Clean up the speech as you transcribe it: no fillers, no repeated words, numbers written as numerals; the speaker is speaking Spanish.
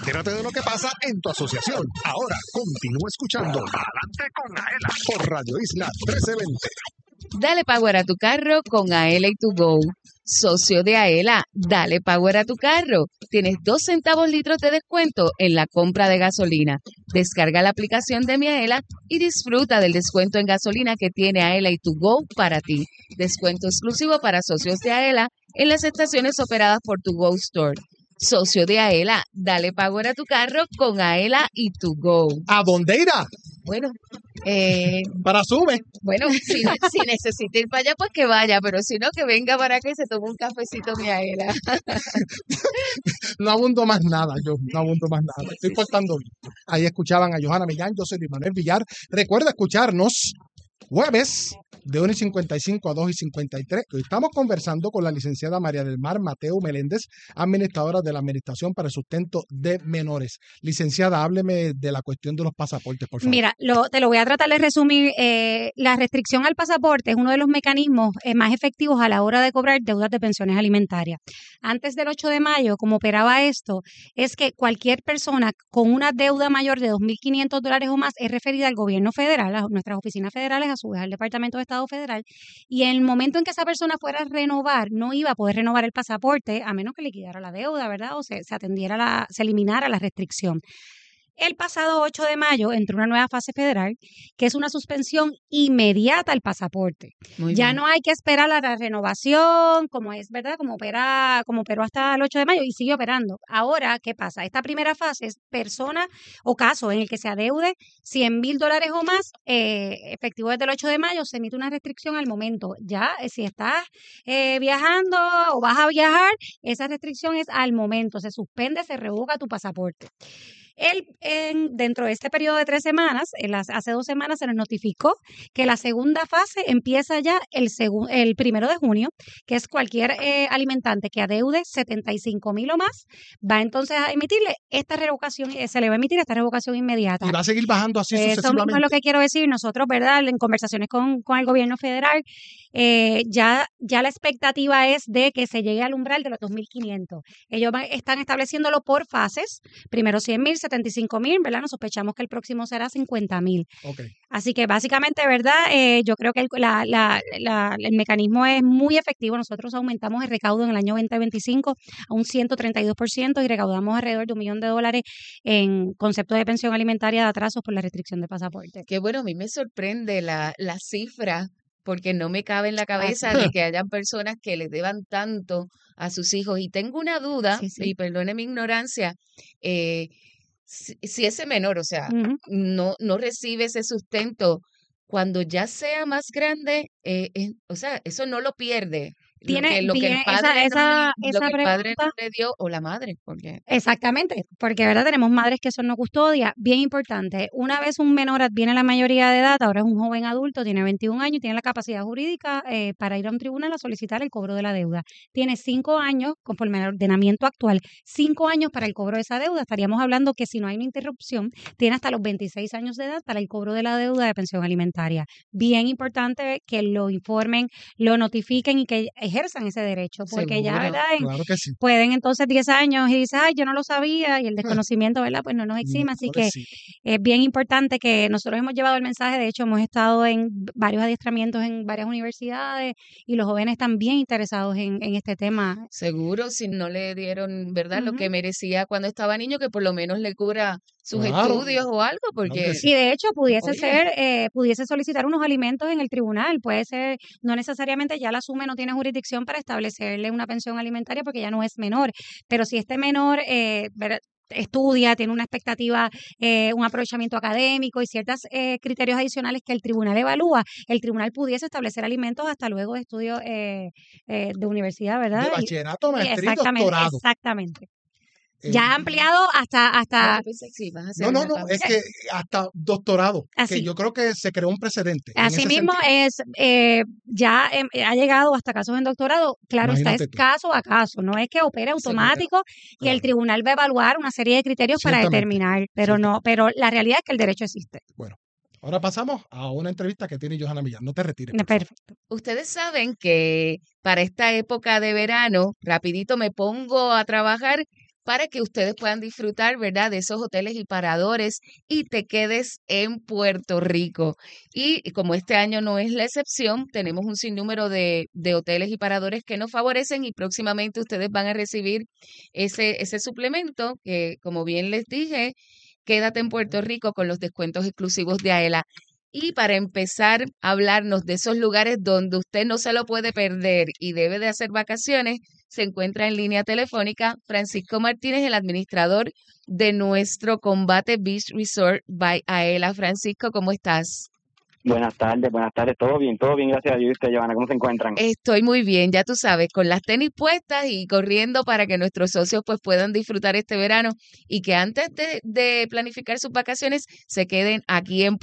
Entérate de lo que pasa en tu asociación. Ahora continúa escuchando Adelante con Aela por Radio Isla 1320. Dale power a tu carro con Aela y tu Go. Socio de Aela, dale power a tu carro. Tienes 2 centavos litros de descuento en la compra de gasolina. Descarga la aplicación de Mi Aela y disfruta del descuento en gasolina que tiene Aela y tu Go para ti. Descuento exclusivo para socios de Aela en las estaciones operadas por tu Go Store. Socio de Aela, dale power a tu carro con Aela y tu Go. ¿A dónde irá? Bueno, Para Sube. bueno, si necesita ir para allá, pues que vaya, pero si no, que venga para acá y se tome un cafecito, mi Aela. No abundo más nada, yo no abundo más nada. Estoy portando bien. Ahí escuchaban a Johanna Millán, yo soy Luis Manuel Villar. Recuerda escucharnos jueves de 1:55 a 2:53. Hoy estamos conversando con la licenciada María del Mar Mateo Meléndez, administradora de la Administración para el Sustento de Menores. Licenciada, hábleme de la cuestión de los pasaportes, por favor. Mira, te lo voy a tratar de resumir. La restricción al pasaporte es uno de los mecanismos más efectivos a la hora de cobrar deudas de pensiones alimentarias. Antes del 8 de mayo, como operaba esto, es que cualquier persona con una deuda mayor de $2,500 o más es referida al gobierno federal, a nuestras oficinas federales, a su vez al Departamento de Estado Federal, y en el momento en que esa persona fuera a renovar, no iba a poder renovar el pasaporte a menos que liquidara la deuda, ¿verdad? O se eliminara la restricción. El pasado 8 de mayo entró una nueva fase federal, que es una suspensión inmediata al pasaporte. Ya no hay que esperar a la renovación, como es, ¿verdad? Como operó hasta el 8 de mayo y sigue operando. Ahora, ¿qué pasa? Esta primera fase es persona o caso en el que se adeude $100,000 o más, efectivo desde el 8 de mayo, se emite una restricción al momento. Ya, si estás viajando o vas a viajar, esa restricción es al momento. Se suspende, se revoca tu pasaporte. Dentro de este periodo de 3 semanas, hace 2 semanas se nos notificó que la segunda fase empieza ya el 1 de junio, que es cualquier alimentante que adeude 75,000 o más, va entonces a emitirle esta revocación, se le va a emitir esta revocación inmediata. Y va a seguir bajando así Eso sucesivamente. mismo es lo que quiero decir. Nosotros, ¿verdad? En conversaciones con el gobierno federal, ya la expectativa es de que se llegue al umbral de los 2,500. Ellos están estableciéndolo por fases, primero 100,000, 75,000, ¿verdad? Nos sospechamos que el próximo será 50,000. Okay. Así que básicamente, ¿verdad? Yo creo que el mecanismo es muy efectivo. Nosotros aumentamos el recaudo en el año 2025 a un 132% y recaudamos alrededor de $1 millón en concepto de pensión alimentaria de atrasos por la restricción de pasaporte. Qué bueno, a mí me sorprende la cifra, porque no me cabe en la cabeza de que hayan personas que les deban tanto a sus hijos. Y tengo una duda, y perdone mi ignorancia, si ese menor, o sea, no recibe ese sustento, cuando ya sea más grande, o sea, eso no lo pierde. Lo que el padre no le dio, o la madre. Porque... Exactamente, porque ¿verdad? Tenemos madres que son no custodia. Bien importante, una vez un menor adviene la mayoría de edad, ahora es un joven adulto, tiene 21 años y tiene la capacidad jurídica para ir a un tribunal a solicitar el cobro de la deuda. Tiene 5 años, conforme al ordenamiento actual, 5 años para el cobro de esa deuda. Estaríamos hablando que si no hay una interrupción, tiene hasta los 26 años de edad para el cobro de la deuda de pensión alimentaria. Bien importante que lo informen, lo notifiquen y que ejerzan ese derecho, porque seguro, ya, ¿verdad? Claro que sí. Pueden entonces 10 años y dices, ay, yo no lo sabía, y el desconocimiento, ¿verdad? Pues no nos exime, así que es bien importante que nosotros hemos llevado el mensaje. De hecho, hemos estado en varios adiestramientos en varias universidades y los jóvenes están bien interesados en este tema. Seguro, si no le dieron, ¿verdad? Lo que merecía cuando estaba niño, que por lo menos le cubra sus estudios o algo, porque... Y de hecho pudiese solicitar unos alimentos en el tribunal, puede ser, no necesariamente ya la SUME no tiene jurisdicción para establecerle una pensión alimentaria porque ya no es menor, pero si este menor estudia, tiene una expectativa, un aprovechamiento académico y ciertos criterios adicionales que el tribunal evalúa, el tribunal pudiese establecer alimentos hasta luego de estudios de universidad, ¿verdad? De bachillerato, maestría y doctorado. Exactamente. Ya ha ampliado hasta No, es que hasta doctorado, que yo creo que se creó un precedente. Así mismo ya ha llegado hasta casos en doctorado. Claro, es caso a caso, no es que opere automático y el tribunal va a evaluar una serie de criterios para determinar, pero la realidad es que el derecho existe. Bueno. Ahora pasamos a una entrevista que tiene Johanna Millán. No te retires. Perfecto. Ustedes saben que para esta época de verano, rapidito me pongo a trabajar para que ustedes puedan disfrutar, ¿verdad?, de esos hoteles y paradores y te quedes en Puerto Rico. Y como este año no es la excepción, tenemos un sinnúmero de hoteles y paradores que nos favorecen y próximamente ustedes van a recibir ese suplemento que, como bien les dije, quédate en Puerto Rico con los descuentos exclusivos de AELA. Y para empezar a hablarnos de esos lugares donde usted no se lo puede perder y debe de hacer vacaciones, se encuentra en línea telefónica Francisco Martínez, el administrador de nuestro Combate Beach Resort by AELA. Francisco, ¿cómo estás? Buenas tardes, todo bien, gracias a Dios. ¿Y usted, Johanna, cómo se encuentran? Estoy muy bien, ya tú sabes, con las tenis puestas y corriendo para que nuestros socios pues puedan disfrutar este verano y que antes de planificar sus vacaciones se queden aquí en